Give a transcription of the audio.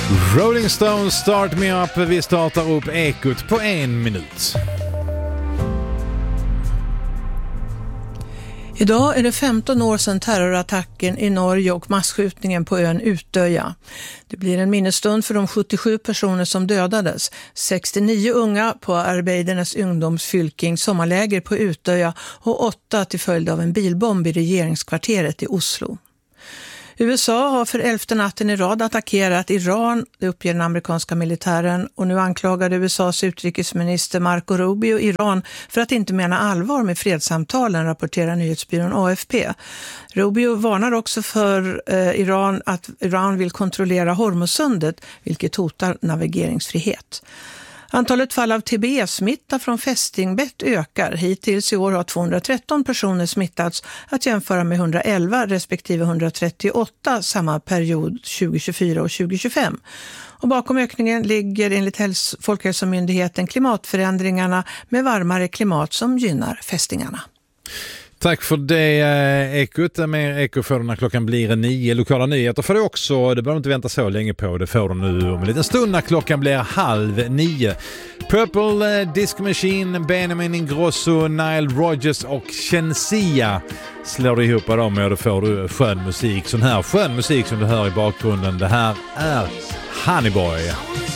Rolling Stones, Start Me Up. Vi startar upp Ekot på 1 minut. Idag är det 15 år sedan terrorattacken i Norge och masskjutningen på ön Utöja. Det blir en minnesstund för de 77 personer som dödades. 69 unga på Arbeidernes ungdomsfylking sommarläger på Utöja och 8 till följd av en bilbomb i regeringskvarteret i Oslo. USA har för 11:e natten i rad attackerat Iran, det uppger den amerikanska militären, och nu anklagade USAs utrikesminister Marco Rubio Iran för att inte mena allvar med fredssamtalen, rapporterar nyhetsbyrån AFP. Rubio varnar också för Iran att Iran vill kontrollera Hormuzsundet, vilket hotar navigeringsfrihet. Antalet fall av TBE-smitta från fästingbett ökar. Hittills i år har 213 personer smittats, att jämföra med 111 respektive 138 samma period 2024 och 2025. Och bakom ökningen ligger enligt Folkhälsomyndigheten klimatförändringarna med varmare klimat som gynnar fästingarna. Tack för det, Ekot. Mer Eko får du när klockan blir 9. Lokala nyheter får du också. Det behöver inte vänta så länge på. Det får du nu om en liten stund när klockan blir 8:30. Purple Disco Machine, Benjamin Ingrosso, Nile Rodgers och Shensia slår du ihop dem och då får du skön musik. Sån här skön musik som du hör i bakgrunden. Det här är Honey Boy.